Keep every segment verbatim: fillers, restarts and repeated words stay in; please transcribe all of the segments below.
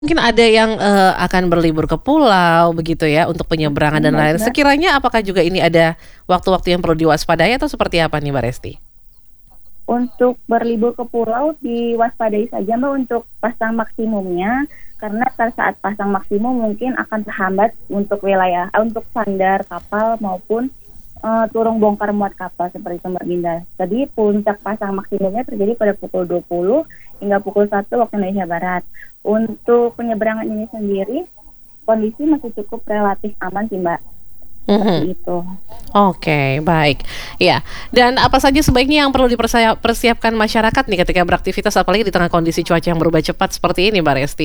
Mungkin ada yang, eee, akan berlibur ke pulau begitu ya untuk penyeberangan Mhm, dan baik, lain-lain. Mbak. Sekiranya apakah juga ini ada waktu-waktu yang perlu diwaspadai atau seperti apa nih, Mbak Resti? Untuk berlibur ke pulau diwaspadai saja, Mbak, untuk pasang maksimumnya, karena pada saat pasang maksimum mungkin akan terhambat untuk wilayah eee, untuk sandar kapal maupun, eee, turun bongkar muat kapal seperti itu, Mbak Dinda. Jadi puncak pasang maksimumnya terjadi pada pukul dua puluh hingga pukul satu waktu Indonesia Barat. Untuk penyeberangan ini sendiri, kondisi masih cukup relatif aman sih, Mbak, seperti Mhm. itu. Oke, baik. Iya, dan apa saja sebaiknya yang perlu dipersaya persiapkan masyarakat nih ketika beraktivitas apalagi di tengah kondisi cuaca yang berubah cepat seperti ini, Mbak Resti?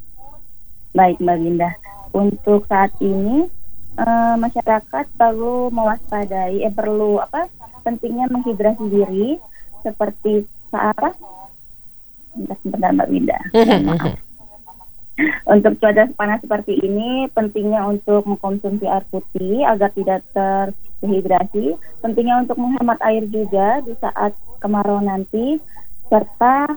Baik, Mbak Dinda. Untuk saat ini, eee, masyarakat perlu mewaspadai eh, perlu apa, pentingnya menghidrasi diri seperti saat sebentar sebentar, Mbak Dinda, Mhm mohon maaf. mhm. Untuk cuaca panas seperti ini, pentingnya untuk mengkonsumsi air putih agar tidak ter dehidrasi, pentingnya untuk menghemat air juga di saat kemarau nanti, serta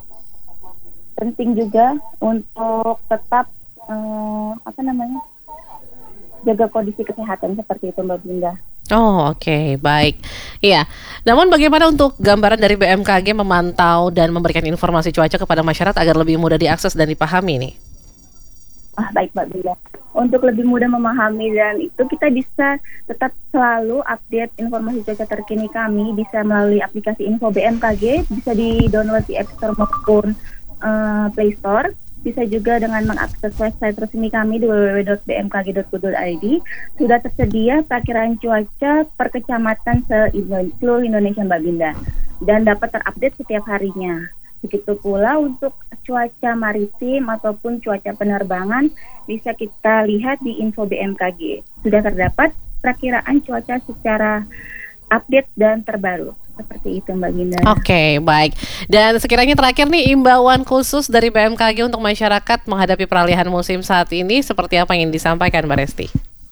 penting juga untuk tetap, eee, apa namanya, jaga kondisi kesehatan seperti itu, Mbak Dinda. Oh, oke, baik. Iya, namun bagaimana untuk gambaran dari B M K G memantau dan memberikan informasi cuaca kepada masyarakat agar lebih mudah diakses dan dipahami nih? Ah, baik, Mbak Dinda. Untuk lebih mudah memahami dan itu kita bisa tetap selalu update informasi cuaca terkini kami bisa melalui aplikasi Info B M K G, bisa di-download di App Store maupun, eee, Play Store. Bisa juga dengan mengakses website resmi kami di w w w dot b m k g dot go dot i d. Sudah tersedia perakiraan cuaca per kecamatan se-Indo seluruh Indonesia, Mbak Dinda, dan dapat terupdate setiap harinya. Begitu pula untuk cuaca maritim ataupun cuaca penerbangan bisa kita lihat di Info B M K G. Sudah terdapat perakiraan cuaca secara update dan terbaru. Seperti itu, Mbak Dinda. Oke, baik. Dan sekiranya terakhir nih imbauan khusus dari B M K G untuk masyarakat menghadapi peralihan musim saat ini seperti apa yang ingin disampaikan, Mbak Resti?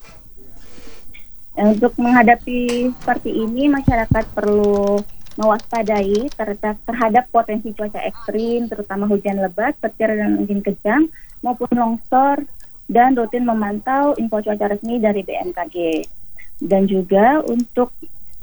Untuk menghadapi seperti ini, masyarakat perlu mewaspadai terhadap, terhadap potensi cuaca ekstrim, terutama hujan lebat, petir dan angin kencang, maupun longsor, dan rutin memantau info cuaca resmi dari B M K G. Dan juga untuk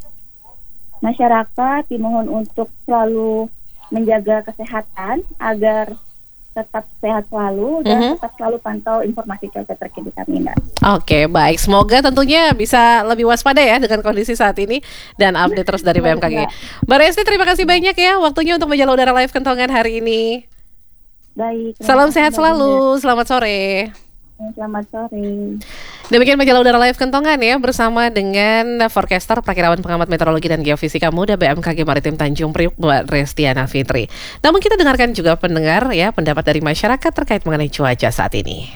masyarakat dimohon untuk selalu menjaga kesehatan agar tetap sehat selalu dan Mhm. tetap selalu pantau informasi cuaca terkini kami, Mbak. Oke, baik. Semoga tentunya bisa lebih waspada ya dengan kondisi saat ini dan update terus dari Baik, B M K G. Mbak. Mbak Resti, terima kasih banyak ya waktunya untuk Menjala Udara Live Kentongan hari ini. Baik, terima Salam kasih, sehat Mbak Dinda. selalu. Selamat sore. Selamat sore. Demikian Menjala Udara Live Kentongan ya bersama dengan forecaster Prakirawan Pengamat Meteorologi dan Geofisika Muda B M K G Maritim Tanjung Priuk, Mbak Restiana Fitri. Namun kita dengarkan juga pendengar ya pendapat dari masyarakat terkait mengenai cuaca saat ini.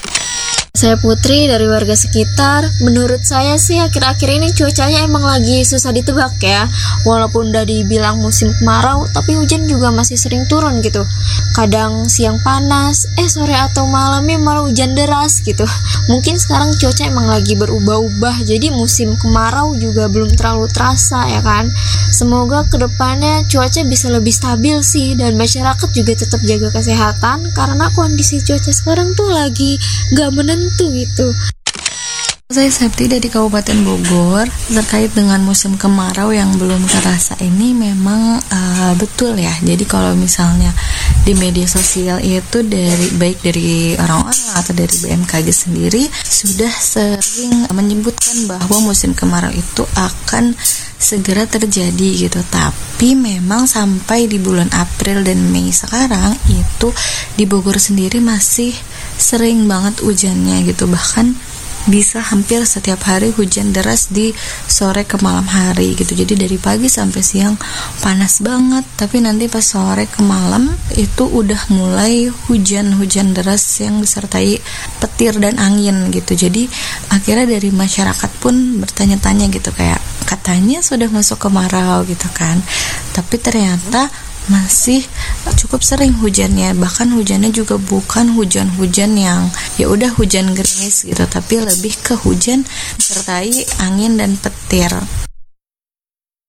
Saya Putri dari warga sekitar. Menurut saya sih akhir-akhir ini cuacanya emang lagi susah ditebak ya. Walaupun udah dibilang musim kemarau, tapi hujan juga masih sering turun gitu. Kadang siang panas, eh sore atau malamnya malah hujan deras gitu. Mungkin sekarang cuaca emang lagi berubah-ubah, jadi musim kemarau juga belum terlalu terasa ya kan. Semoga kedepannya cuaca bisa lebih stabil sih, dan masyarakat juga tetap jaga kesehatan karena kondisi cuaca sekarang tuh lagi gak menentu gitu. Saya Septi dari Kabupaten Bogor. Terkait dengan musim kemarau yang belum terasa ini memang uh, betul ya. Jadi kalau misalnya di media sosial itu dari baik dari orang-orang atau dari B M K G sendiri sudah sering menyebutkan bahwa musim kemarau itu akan segera terjadi gitu. Tapi memang sampai di bulan April dan Mei sekarang itu di Bogor sendiri masih sering banget hujannya gitu. Bahkan bisa hampir setiap hari hujan deras di sore ke malam hari gitu. Jadi dari pagi sampai siang panas banget, tapi nanti pas sore ke malam itu udah mulai hujan-hujan deras yang disertai petir dan angin gitu. Jadi akhirnya dari masyarakat pun bertanya-tanya gitu, kayak katanya sudah masuk kemarau gitu kan, tapi ternyata masih cukup sering hujannya. Bahkan hujannya juga bukan hujan-hujan yang ya udah hujan gerimis gitu, tapi lebih ke hujan disertai angin dan petir.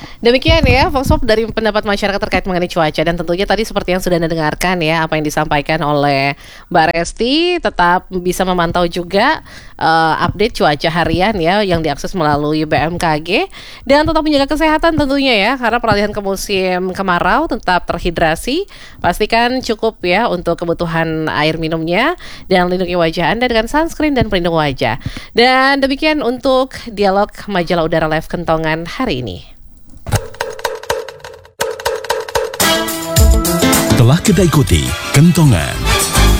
Demikian ya, Vox Pop dari pendapat masyarakat terkait mengenai cuaca. Dan tentunya tadi seperti yang sudah Anda dengarkan ya, apa yang disampaikan oleh Mbak Resti, tetap bisa memantau juga uh, update cuaca harian ya, yang diakses melalui B M K G. Dan tetap menjaga kesehatan tentunya ya, karena peralihan ke musim kemarau, tetap terhidrasi. Pastikan cukup ya untuk kebutuhan air minumnya. Dan lindungi wajah Anda dengan sunscreen dan pelindung wajah. Dan demikian untuk dialog Majalah Udara Live Kentongan hari ini. Telah kita ikuti Kentongan.